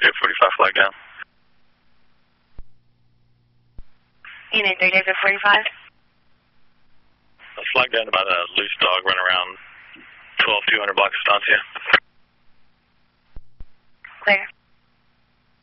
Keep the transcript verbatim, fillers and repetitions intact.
David forty-five, flag down. Unit three David forty-five. Flag down about a loose dog run around twelve two hundred block Estancia. Clear.